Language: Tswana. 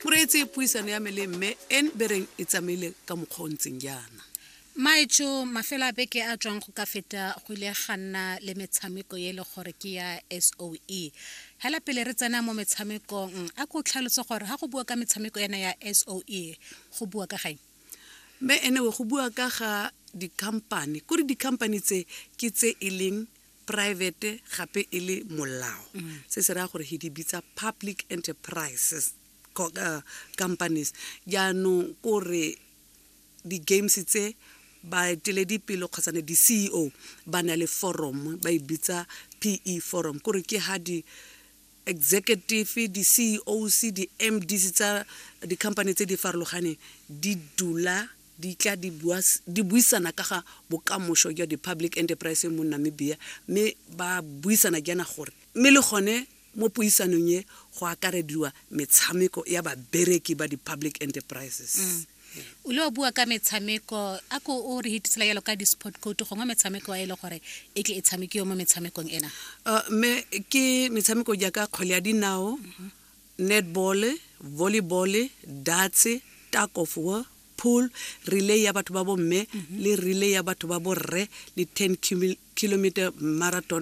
kuretse puisano ya mele mme en bereng e tsamaile ka mokgontseng jana Maitso mafela beke a tswang go ka feta go ile ganna le metshameko ye le gore ke ya SOE. Hala pele re tsena mo metshamekong a go tlhalose gore ha go bua ka metshameko yana ya SOE go bua ka gae. mme ene go bua ka ga di-company kore di-company tse ke tse e leng private gape e le molao se se raya gore he di bitsa public enterprises companies jaanong kore di-games tse ba teledipelo kgotsane di-CEO ba na le forum ba e bitsa PE forum kore ke ha di-executive di-CEOs di-MDs tsa di-company tse di farologane di dula di tla di buisana ka ga bokamoso ya di-public enterprise mo Namibia mme ba buisana jana gore mme le gone mo puisanong ye go akarediwa metshameko ya babereki ba di-public enterprises O le bua ka metshameko a ko o re hitisela yalo ka di-sport code gongwe metshameko a ile gore e tle e tshamekiwe mo metshamekong ena me ke metshameko jaaka kgwele ya dinao netball volleyball darts tug of war pool relay ya batho ba bo mme le relay ya batho ba bo rre le 10 kilometer marathon